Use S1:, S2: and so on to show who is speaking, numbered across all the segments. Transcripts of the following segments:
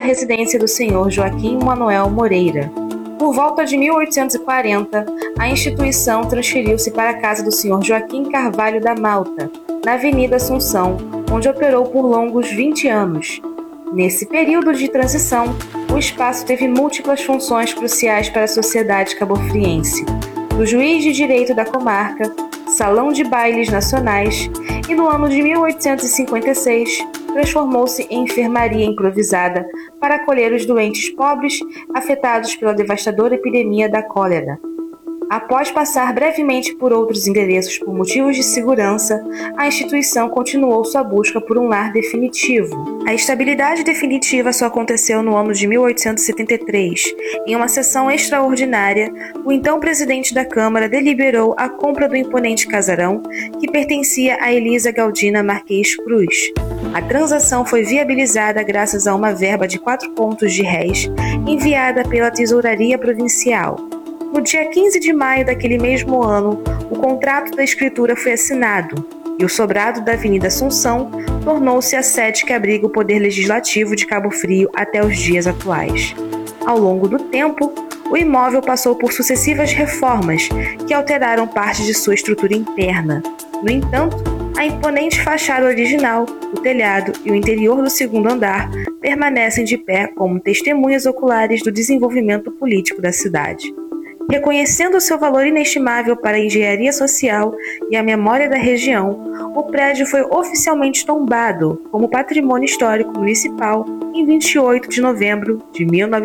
S1: residência do senhor Joaquim Manoel Moreira. Por volta de 1840, a instituição transferiu-se para a casa do senhor Joaquim Carvalho da Malta, na Avenida Assunção, onde operou por longos 20 anos. Nesse período de transição, o espaço teve múltiplas funções cruciais para a sociedade cabofriense, do juiz de direito da comarca, salão de bailes nacionais e, no ano de 1856, transformou-se em enfermaria improvisada para acolher os doentes pobres afetados pela devastadora epidemia da cólera. Após passar brevemente por outros endereços por motivos de segurança, a instituição continuou sua busca por um lar definitivo. A estabilidade definitiva só aconteceu no ano de 1873. Em uma sessão extraordinária, o então presidente da Câmara deliberou a compra do imponente casarão, que pertencia a Elisa Galdina Marques Cruz. A transação foi viabilizada graças a uma verba de 4 contos de réis enviada pela Tesouraria Provincial. No dia 15 de maio daquele mesmo ano, o contrato da escritura foi assinado e o sobrado da Avenida Assunção tornou-se a sede que abriga o Poder Legislativo de Cabo Frio até os dias atuais. Ao longo do tempo, o imóvel passou por sucessivas reformas que alteraram parte de sua estrutura interna. No entanto, a imponente fachada original, o telhado e o interior do segundo andar permanecem de pé como testemunhas oculares do desenvolvimento político da cidade. Reconhecendo seu valor inestimável para a engenharia social e a memória da região, o prédio foi oficialmente tombado como Patrimônio Histórico Municipal em 28 de novembro de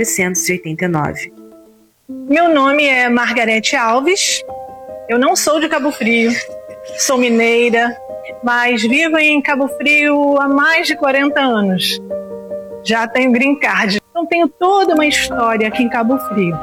S1: 1989.
S2: Meu nome é Margarete Alves, eu não sou de Cabo Frio, sou mineira, mas vivo em Cabo Frio há mais de 40 anos. Já tenho green card, então tenho toda uma história aqui em Cabo Frio.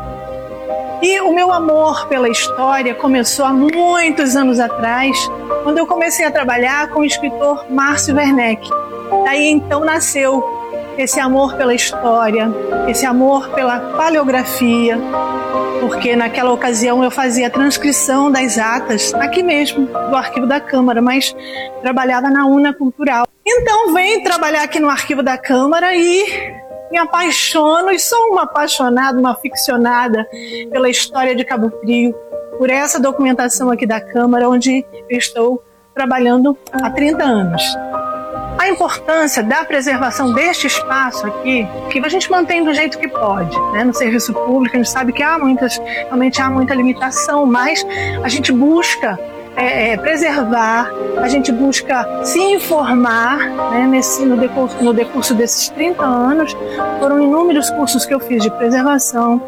S2: E o meu amor pela história começou há muitos anos atrás, quando eu comecei a trabalhar com o escritor Márcio Werneck. Daí então nasceu esse amor pela história, esse amor pela paleografia, porque naquela ocasião eu fazia a transcrição das atas, aqui mesmo, do arquivo da Câmara, mas trabalhava na UNA Cultural. Então venho trabalhar aqui no arquivo da Câmara e me apaixono, e sou uma apaixonada, uma aficionada pela história de Cabo Frio, por essa documentação aqui da Câmara, onde eu estou trabalhando há 30 anos. A importância da preservação deste espaço aqui, que a gente mantém do jeito que pode, né? No serviço público, a gente sabe que realmente há muita limitação, mas a gente busca preservar, a gente busca se informar, né? No decurso desses 30 anos, foram inúmeros cursos que eu fiz de preservação,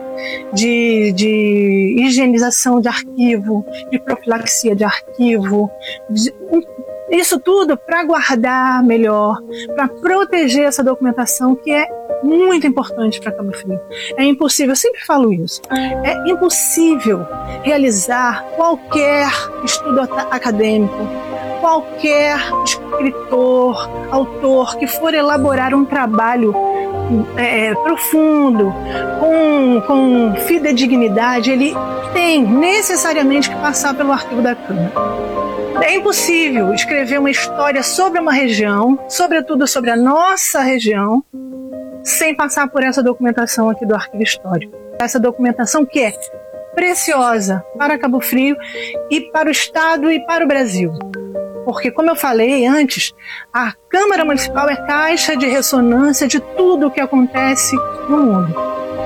S2: de higienização de arquivo, de profilaxia de arquivo, isso tudo para guardar melhor, para proteger essa documentação que é muito importante para Cabo Frio. É impossível, eu sempre falo isso, é impossível realizar qualquer estudo acadêmico, qualquer escritor, autor que for elaborar um trabalho profundo, com fidedignidade, ele tem necessariamente que passar pelo arquivo da Câmara. É impossível escrever uma história sobre uma região, sobretudo sobre a nossa região, sem passar por essa documentação aqui do Arquivo Histórico. Essa documentação que é preciosa para Cabo Frio e para o Estado e para o Brasil. Porque, como eu falei antes, a Câmara Municipal é caixa de ressonância de tudo o que acontece no mundo.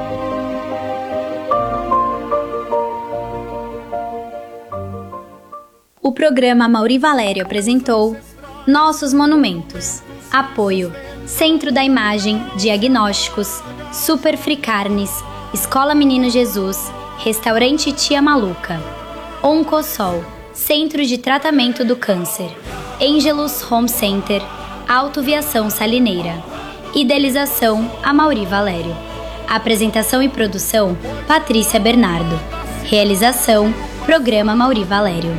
S3: O programa Amaury Valério apresentou Nossos Monumentos. Apoio Centro da Imagem, Diagnósticos, Super Free Carnes, Escola Menino Jesus, Restaurante Tia Maluca, Oncosol, Centro de Tratamento do Câncer, Angelus Home Center, Autoviação Salineira. Idealização Amaury Valério. Apresentação e produção Patrícia Bernardo. Realização Programa Amaury Valério.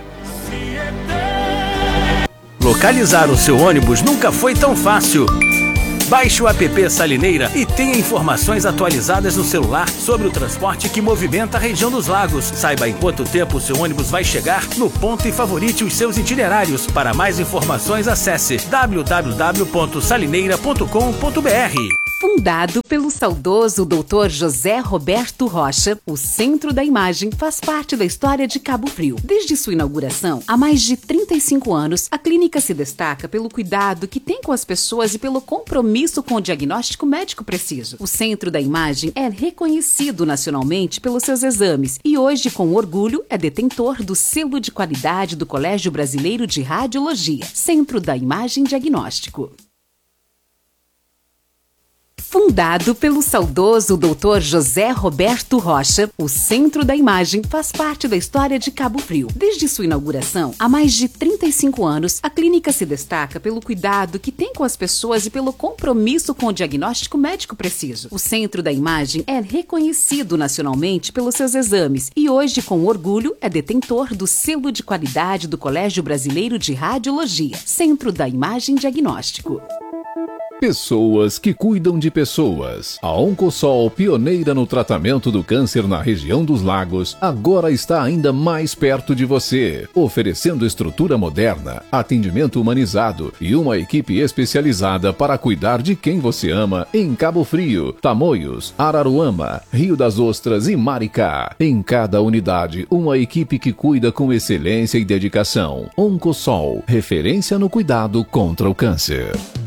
S4: Localizar o seu ônibus nunca foi tão fácil. Baixe o app Salineira e tenha informações atualizadas no celular sobre o transporte que movimenta a região dos lagos. Saiba em quanto tempo o seu ônibus vai chegar no ponto e favorite os seus itinerários. Para mais informações, acesse www.salineira.com.br.
S5: Fundado pelo saudoso Dr. José Roberto Rocha, o Centro da Imagem faz parte da história de Cabo Frio. Desde sua inauguração, há mais de 35 anos, a clínica se destaca pelo cuidado que tem com as pessoas e pelo compromisso com o diagnóstico médico preciso. O Centro da Imagem é reconhecido nacionalmente pelos seus exames e hoje, com orgulho, é detentor do selo de qualidade do Colégio Brasileiro de Radiologia, Centro da Imagem Diagnóstico. Fundado pelo saudoso Dr. José Roberto Rocha, o Centro da Imagem faz parte da história de Cabo Frio. Desde sua inauguração, há mais de 35 anos, a clínica se destaca pelo cuidado que tem com as pessoas e pelo compromisso com o diagnóstico médico preciso. O Centro da Imagem é reconhecido nacionalmente pelos seus exames e hoje, com orgulho, é detentor do selo de qualidade do Colégio Brasileiro de Radiologia, Centro da Imagem Diagnóstico.
S6: Pessoas que cuidam de pessoas. A Oncosol, pioneira no tratamento do câncer na região dos lagos, agora está ainda mais perto de você, oferecendo estrutura moderna, atendimento humanizado e uma equipe especializada para cuidar de quem você ama em Cabo Frio, Tamoios, Araruama, Rio das Ostras e Maricá. Em cada unidade, uma equipe que cuida com excelência e dedicação. Oncosol, referência no cuidado contra o câncer.